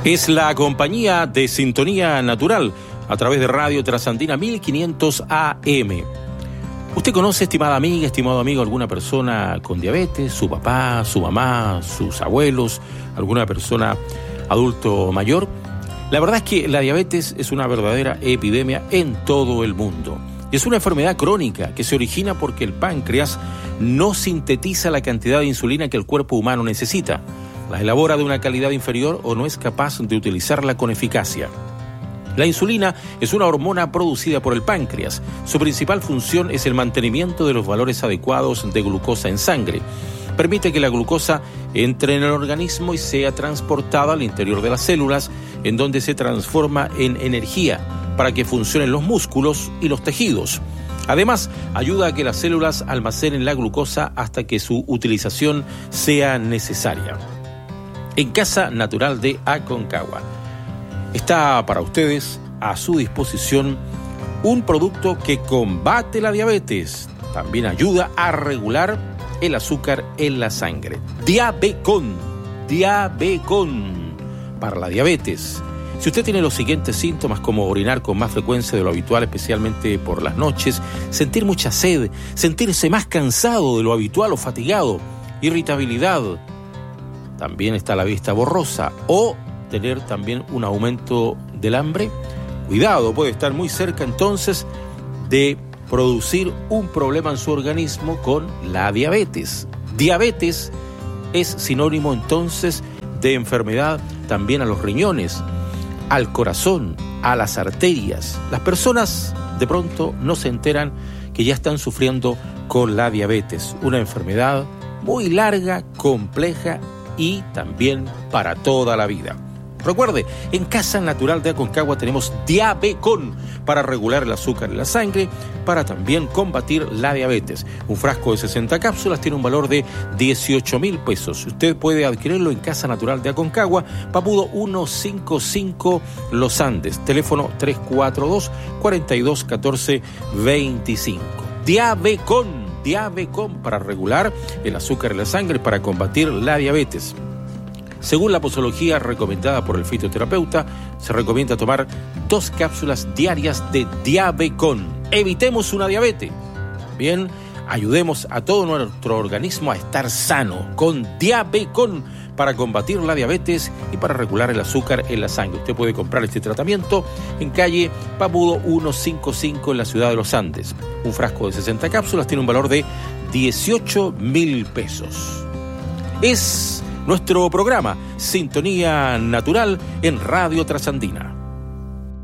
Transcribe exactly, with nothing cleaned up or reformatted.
Es la compañía de Sintonía Natural a través de Radio Trasandina mil quinientos A M. ¿Usted conoce, estimada amiga, estimado amigo, alguna persona con diabetes? ¿Su papá, su mamá, sus abuelos, alguna persona adulto mayor? La verdad es que la diabetes es una verdadera epidemia en todo el mundo. Es una enfermedad crónica que se origina porque el páncreas no sintetiza la cantidad de insulina que el cuerpo humano necesita. La elabora de una calidad inferior o no es capaz de utilizarla con eficacia. La insulina es una hormona producida por el páncreas. Su principal función es el mantenimiento de los valores adecuados de glucosa en sangre. Permite que la glucosa entre en el organismo y sea transportada al interior de las células, en donde se transforma en energía para que funcionen los músculos y los tejidos. Además, ayuda a que las células almacenen la glucosa hasta que su utilización sea necesaria. En Casa Natural de Aconcagua está para ustedes a su disposición un producto que combate la diabetes. También ayuda a regular el azúcar en la sangre. Diabecon, Diabecon para la diabetes. Si usted tiene los siguientes síntomas como orinar con más frecuencia de lo habitual, especialmente por las noches, sentir mucha sed, sentirse más cansado de lo habitual o fatigado, irritabilidad, también está la vista borrosa o tener también un aumento del hambre, cuidado, puede estar muy cerca entonces de producir un problema en su organismo con la diabetes. Diabetes es sinónimo entonces de enfermedad también a los riñones, al corazón, a las arterias. Las personas de pronto no se enteran que ya están sufriendo con la diabetes, una enfermedad muy larga, compleja y también para toda la vida. Recuerde, en Casa Natural de Aconcagua tenemos Diabecon para regular el azúcar en la sangre, para también combatir la diabetes. Un frasco de sesenta cápsulas tiene un valor de dieciocho mil pesos. Usted puede adquirirlo en Casa Natural de Aconcagua, Papudo ciento cincuenta y cinco Los Andes, teléfono tres cuatro dos, cuatro dos uno cuatro, dos cinco. Diabecon. Diabecon para regular el azúcar en la sangre, para combatir la diabetes. Según la posología recomendada por el fitoterapeuta, se recomienda tomar dos cápsulas diarias de Diabecon. Evitemos una diabetes. Bien, ayudemos a todo nuestro organismo a estar sano con Diabecon para combatir la diabetes y para regular el azúcar en la sangre. Usted puede comprar este tratamiento en calle Papudo ciento cincuenta y cinco en la ciudad de Los Andes. Un frasco de sesenta cápsulas tiene un valor de dieciocho mil pesos. Es nuestro programa Sintonía Natural en Radio Trasandina.